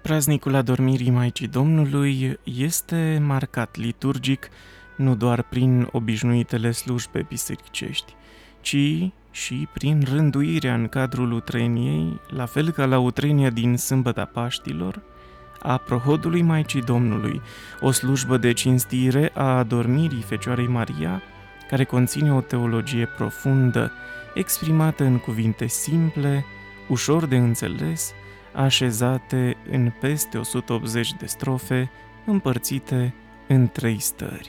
Praznicul adormirii Maicii Domnului este marcat liturgic nu doar prin obișnuitele slujbe bisericești, ci și prin rânduirea în cadrul utreniei, la fel ca la utrenia din Sâmbăta Paștilor, a prohodului Maicii Domnului, o slujbă de cinstire a adormirii Fecioarei Maria, care conține o teologie profundă, exprimată în cuvinte simple, ușor de înțeles, așezate în peste 180 de strofe, împărțite în 3 stări.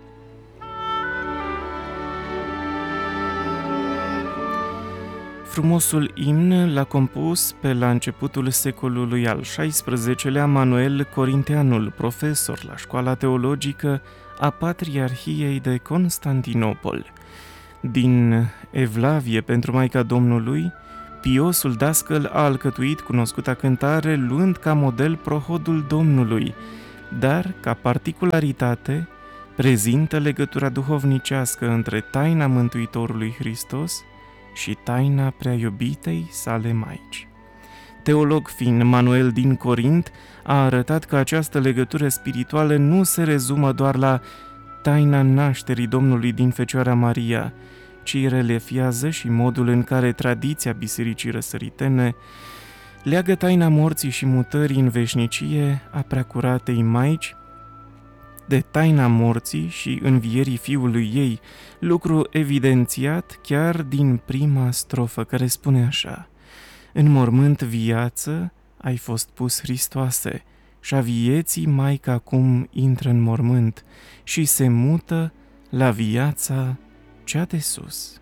Frumosul imn l-a compus pe la începutul secolului al XVI-lea Manuel Corinteanul, profesor la școala teologică a Patriarhiei de Constantinopol. Din Evlavie pentru Maica Domnului, piosul dascăl a alcătuit cunoscuta cântare luând ca model prohodul Domnului, dar, ca particularitate, prezintă legătura duhovnicească între taina Mântuitorului Hristos și taina prea iubitei sale Maici. Teolog fiind, Manuel din Corint a arătat că această legătură spirituală nu se rezumă doar la taina nașterii Domnului din Fecioara Maria, ci relefiază și modul în care tradiția Bisericii Răsăritene leagă taina morții și mutării în veșnicie a Preacuratei Maici de taina morții și învierii Fiului ei, lucru evidențiat chiar din prima strofă, care spune așa: În mormânt viață ai fost pus, Hristoase, și-a vieții Maica acum intră în mormânt și se mută la viața cea de sus.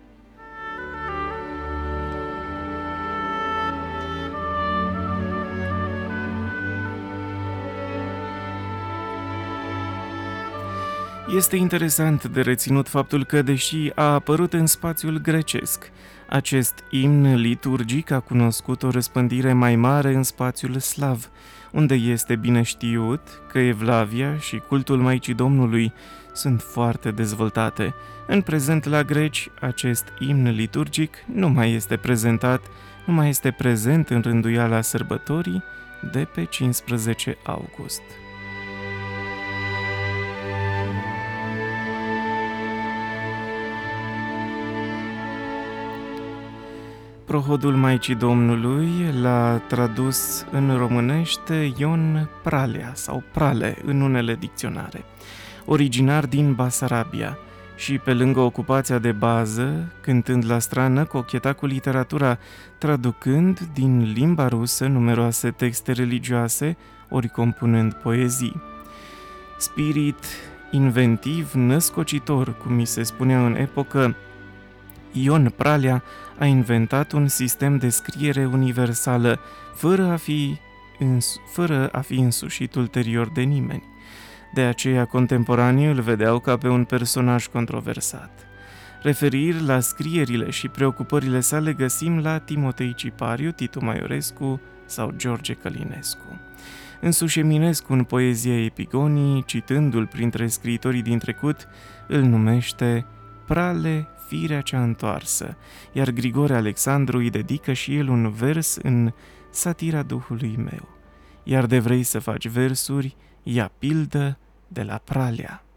Este interesant de reținut faptul că, deși a apărut în spațiul grecesc, acest imn liturgic a cunoscut o răspândire mai mare în spațiul slav, unde este bine știut că Evlavia și cultul Maicii Domnului sunt foarte dezvoltate. În prezent, la greci, acest imn liturgic nu mai este prezent în rânduiala sărbătorii de pe 15 august. Prohodul Maicii Domnului l-a tradus în românește Ion Pralea sau Prale în unele dicționare, originar din Basarabia și, pe lângă ocupația de bază, cântând la strană, cocheta cu literatura, traducând din limba rusă numeroase texte religioase, ori compunând poezii. Spirit inventiv, născocitor, cum mi se spunea în epocă, Ion Pralea a inventat un sistem de scriere universală, fără a fi însușit ulterior de nimeni. De aceea, contemporanii îl vedeau ca pe un personaj controversat. Referiri la scrierile și preocupările sale găsim la Timotei Cipariu, Titu Maiorescu sau George Călinescu. Însuși Eminescu, în poezia Epigonii, citându-l printre scriitorii din trecut, îl numește Prale, firea cea întoarsă, iar Grigore Alexandru îi dedică și el un vers în Satira Duhului meu. Iar de vrei să faci versuri, ia pildă de la Pralea.